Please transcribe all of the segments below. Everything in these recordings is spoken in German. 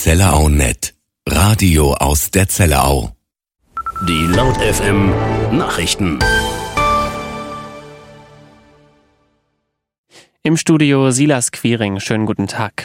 Zellerau.net. Radio aus der Zellerau. Die Laut FM Nachrichten. Im Studio Silas Quiring. Schönen guten Tag.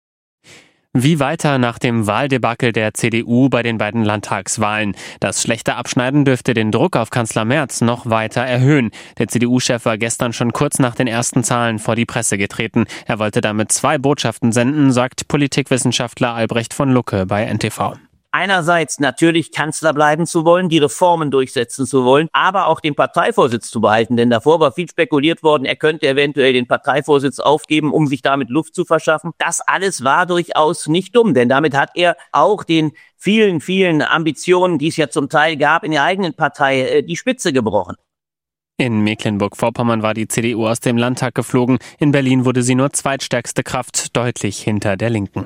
Wie weiter nach dem Wahldebakel der CDU bei den beiden Landtagswahlen? Das schlechte Abschneiden dürfte den Druck auf Kanzler Merz noch weiter erhöhen. Der CDU-Chef war gestern schon kurz nach den ersten Zahlen vor die Presse getreten. Er wollte damit 2 Botschaften senden, sagt Politikwissenschaftler Albrecht von Lucke bei NTV. Einerseits natürlich Kanzler bleiben zu wollen, die Reformen durchsetzen zu wollen, aber auch den Parteivorsitz zu behalten. Denn davor war viel spekuliert worden, er könnte eventuell den Parteivorsitz aufgeben, um sich damit Luft zu verschaffen. Das alles war durchaus nicht dumm, denn damit hat er auch den vielen, vielen Ambitionen, die es ja zum Teil gab, in der eigenen Partei die Spitze gebrochen. In Mecklenburg-Vorpommern war die CDU aus dem Landtag geflogen. In Berlin wurde sie nur zweitstärkste Kraft, deutlich hinter der Linken.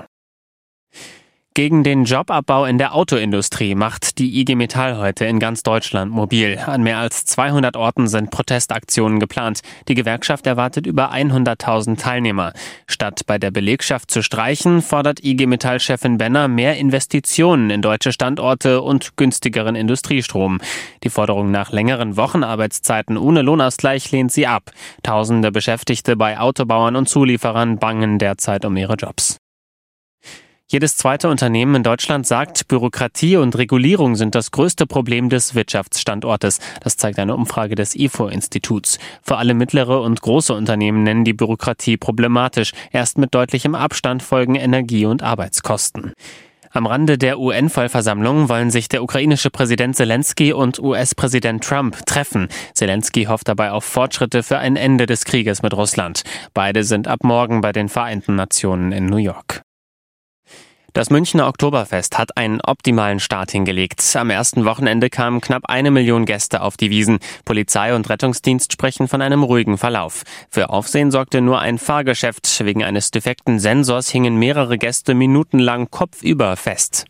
Gegen den Jobabbau in der Autoindustrie macht die IG Metall heute in ganz Deutschland mobil. An mehr als 200 Orten sind Protestaktionen geplant. Die Gewerkschaft erwartet über 100.000 Teilnehmer. Statt bei der Belegschaft zu streichen, fordert IG Metall-Chefin Benner mehr Investitionen in deutsche Standorte und günstigeren Industriestrom. Die Forderung nach längeren Wochenarbeitszeiten ohne Lohnausgleich lehnt sie ab. Tausende Beschäftigte bei Autobauern und Zulieferern bangen derzeit um ihre Jobs. Jedes zweite Unternehmen in Deutschland sagt, Bürokratie und Regulierung sind das größte Problem des Wirtschaftsstandortes. Das zeigt eine Umfrage des IFO-Instituts. Vor allem mittlere und große Unternehmen nennen die Bürokratie problematisch. Erst mit deutlichem Abstand folgen Energie- und Arbeitskosten. Am Rande der UN-Vollversammlung wollen sich der ukrainische Präsident Zelensky und US-Präsident Trump treffen. Zelensky hofft dabei auf Fortschritte für ein Ende des Krieges mit Russland. Beide sind ab morgen bei den Vereinten Nationen in New York. Das Münchner Oktoberfest hat einen optimalen Start hingelegt. Am ersten Wochenende kamen knapp 1 Million Gäste auf die Wiesn. Polizei und Rettungsdienst sprechen von einem ruhigen Verlauf. Für Aufsehen sorgte nur ein Fahrgeschäft. Wegen eines defekten Sensors hingen mehrere Gäste minutenlang kopfüber fest.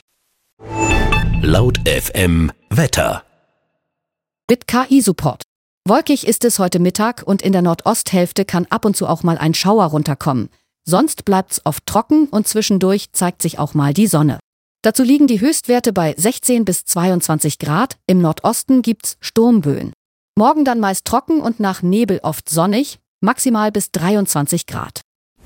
Laut FM Wetter. Mit KI-Support. Wolkig ist es heute Mittag und in der Nordosthälfte kann ab und zu auch mal ein Schauer runterkommen. Sonst bleibt's oft trocken und zwischendurch zeigt sich auch mal die Sonne. Dazu liegen die Höchstwerte bei 16 bis 22 Grad. Im Nordosten gibt's Sturmböen. Morgen dann meist trocken und nach Nebel oft sonnig, maximal bis 23 Grad.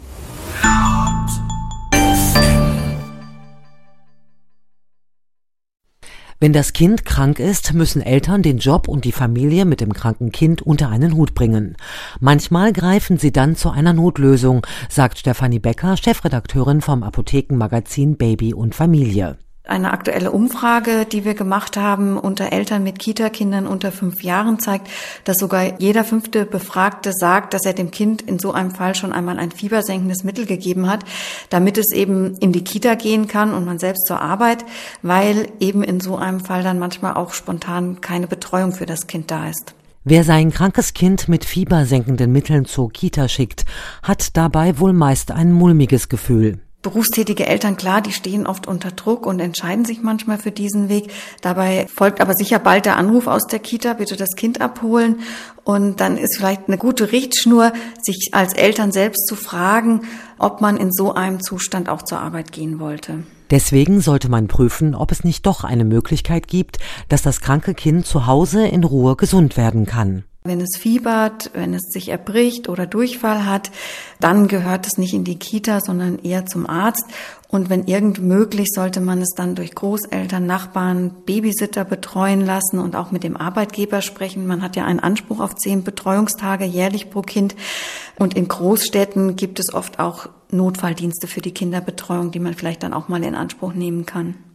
Wenn das Kind krank ist, müssen Eltern den Job und die Familie mit dem kranken Kind unter einen Hut bringen. Manchmal greifen sie dann zu einer Notlösung, sagt Stefanie Becker, Chefredakteurin vom Apothekenmagazin Baby und Familie. Eine aktuelle Umfrage, die wir gemacht haben unter Eltern mit Kita-Kindern unter 5 Jahren, zeigt, dass sogar jeder 5. Befragte sagt, dass er dem Kind in so einem Fall schon einmal ein fiebersenkendes Mittel gegeben hat, damit es eben in die Kita gehen kann und man selbst zur Arbeit, weil eben in so einem Fall dann manchmal auch spontan keine Betreuung für das Kind da ist. Wer sein krankes Kind mit fiebersenkenden Mitteln zur Kita schickt, hat dabei wohl meist ein mulmiges Gefühl. Berufstätige Eltern, klar, die stehen oft unter Druck und entscheiden sich manchmal für diesen Weg. Dabei folgt aber sicher bald der Anruf aus der Kita, bitte das Kind abholen. Und dann ist vielleicht eine gute Richtschnur, sich als Eltern selbst zu fragen, ob man in so einem Zustand auch zur Arbeit gehen wollte. Deswegen sollte man prüfen, ob es nicht doch eine Möglichkeit gibt, dass das kranke Kind zu Hause in Ruhe gesund werden kann. Wenn es fiebert, wenn es sich erbricht oder Durchfall hat, dann gehört es nicht in die Kita, sondern eher zum Arzt. Und wenn irgend möglich, sollte man es dann durch Großeltern, Nachbarn, Babysitter betreuen lassen und auch mit dem Arbeitgeber sprechen. Man hat ja einen Anspruch auf 10 Betreuungstage jährlich pro Kind. Und in Großstädten gibt es oft auch Notfalldienste für die Kinderbetreuung, die man vielleicht dann auch mal in Anspruch nehmen kann.